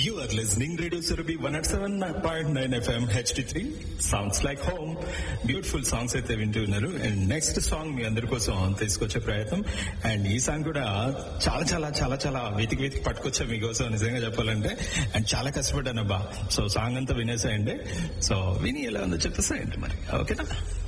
You are listening Radio Surabhi 107.9 FM HD3. Sounds like home. Beautiful songs అయితే వింటున్నారు. And next song మీ అందరి కోసం తీసుకొచ్చే ప్రయత్నం. అండ్ ఈ సాంగ్ కూడా చాలా చాలా చాలా చాలా వెతికి పట్టుకొచ్చా మీకోసం నిజంగా చెప్పాలంటే. అండ్ చాలా కష్టపడ్డానబ్బా. సో సాంగ్ అంతా వినేసాయండి. సో విని ఎలా ఉందో చెప్పేసాయండి మరి. ఓకేనా?